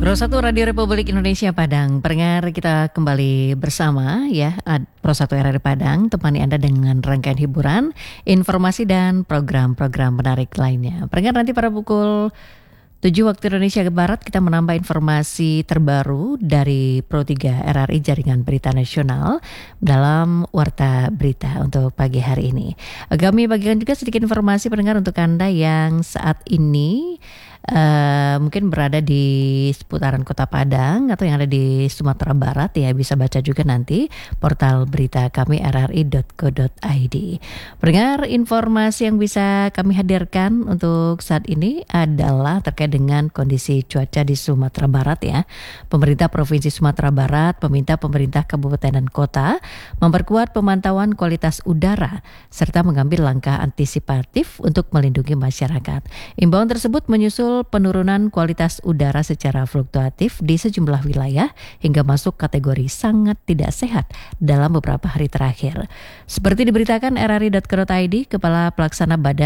Pro 1 Radio Republik Indonesia Padang. Pendengar, kita kembali bersama ya Pro 1 RRI Padang, temani Anda dengan rangkaian hiburan, informasi dan program-program menarik lainnya. Pendengar, nanti pada pukul 7 waktu Indonesia Barat kita menambah informasi terbaru dari Pro 3 RRI Jaringan Berita Nasional dalam Warta Berita untuk pagi hari ini. Kami bagikan juga sedikit informasi pendengar untuk Anda yang saat ini mungkin berada di seputaran Kota Padang atau yang ada di Sumatera Barat, ya bisa baca juga nanti portal berita kami rri.co.id. Pendengar, informasi yang bisa kami hadirkan untuk saat ini adalah terkait dengan kondisi cuaca di Sumatera Barat ya. Pemerintah Provinsi Sumatera Barat meminta pemerintah kabupaten dan kota memperkuat pemantauan kualitas udara serta mengambil langkah antisipatif untuk melindungi masyarakat. Imbauan tersebut menyusul penurunan kualitas udara secara fluktuatif di sejumlah wilayah hingga masuk kategori sangat tidak sehat dalam beberapa hari terakhir. Seperti diberitakan rri.co.id, Kepala Pelaksana Badan